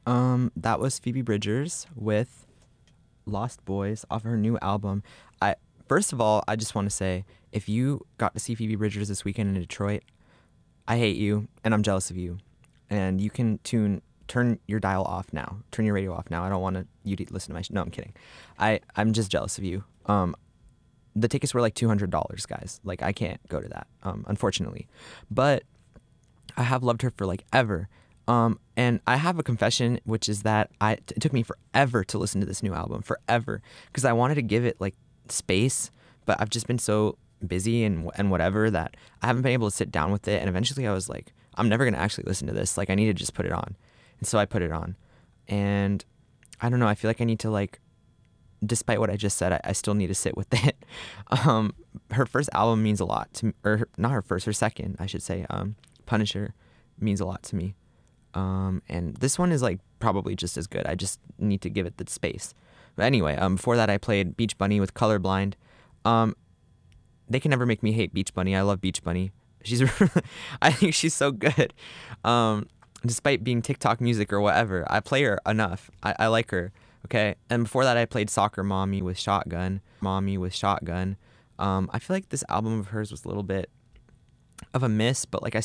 That was Phoebe Bridgers with Lost Boys off her new album. I First of all, I just want to say, if you got to see Phoebe Bridgers this weekend in Detroit, I hate you and I'm jealous of you. And you can turn your dial off now. Turn your radio off now. I don't want you to listen to my no, I'm kidding. I'm just jealous of you. The tickets were like $200, guys. Like, I can't go to that, unfortunately. But I have loved her for like ever. And I have a confession, which is that it took me forever to listen to this new album, forever, because I wanted to give it like space, but I've just been so busy and whatever that I haven't been able to sit down with it. And eventually I was like, I'm never gonna actually listen to this. Like, I need to just put it on, and so I put it on, and I don't know. I feel like I need to, like, despite what I just said, I still need to sit with it. Her first album means a lot to me, not her first, her second, I should say. Punisher means a lot to me. And this one is like probably just as good. I just need to give it the space. But anyway, before that I played Beach Bunny with Colorblind. They can never make me hate Beach Bunny. I love Beach Bunny. I think she's so good. Despite being TikTok music or whatever, I play her enough. I like her. Okay. And before that I played Soccer Mommy with Shotgun. I feel like this album of hers was a little bit of a miss, but like I